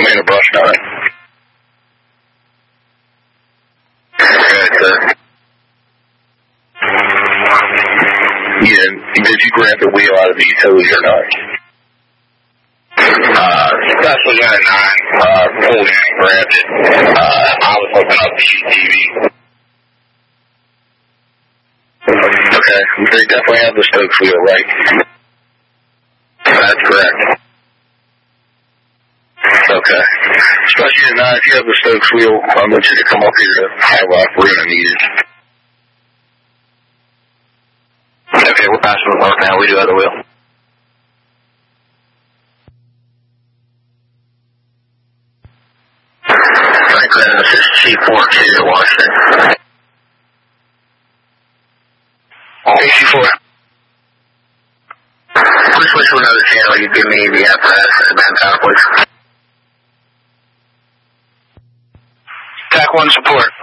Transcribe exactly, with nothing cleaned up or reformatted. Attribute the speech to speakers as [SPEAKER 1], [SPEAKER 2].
[SPEAKER 1] Command to Brush nine. Good, sir. Yeah, did you grab the wheel out of the utility or not? Uh, especially got a nine, uh, pulled in and grabbed it. Uh, I was hooking up the U T V. Okay, they definitely have the Stokes wheel, right? That's correct. Okay. Especially at night, if you have the Stokes wheel, I want you to come up here to have off. We're going to need it. Okay, we're passing the park now. We do have the wheel. Franklin, this is C four two to Washington. A C four. Please switch to another channel. You give me the apparatus and the manpower, please. T A C one support.